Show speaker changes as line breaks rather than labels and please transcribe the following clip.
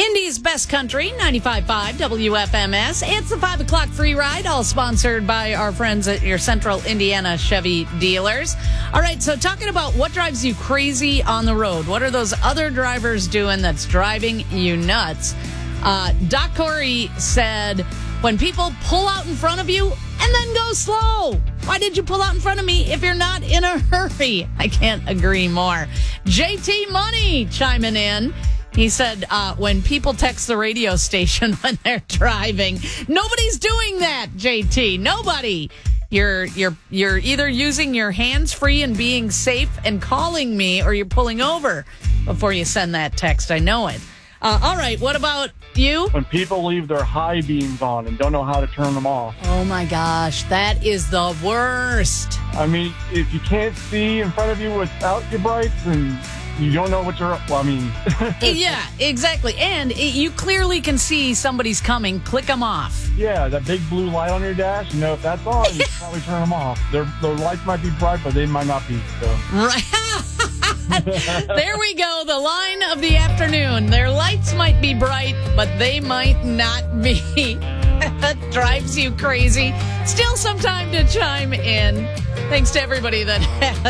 Indy's Best Country, 95.5 WFMS. It's the 5 o'clock free ride, all sponsored by our friends at your Central Indiana Chevy dealers. All right, so talking about what drives you crazy on the road. What are those other drivers doing that's driving you nuts? Doc Corey said, when people pull out in front of you and then go slow. Why did you pull out in front of me if you're not in a hurry? I can't agree more. JT Money chiming in. He said, when people text the radio station when they're driving, nobody's doing that, JT. Nobody. You're either using your hands free and being safe and calling me, or you're pulling over before you send that text. I know it. All right. What about you?
When people leave their high beams on and don't know how to turn them off.
Oh, my gosh. That is the worst.
I mean, if you can't see in front of you without your brights, then you don't know what you're... Well, I mean...
Yeah, exactly. And you clearly can see somebody's coming. Click them off.
Yeah, that big blue light on your dash, you know, if that's on, you can probably turn them off. Their lights might be bright, but they might not be, so...
Right. There we go. The line of the afternoon. Their lights might be bright, but they might not be. That drives you crazy. Still some time to chime in. Thanks to everybody that has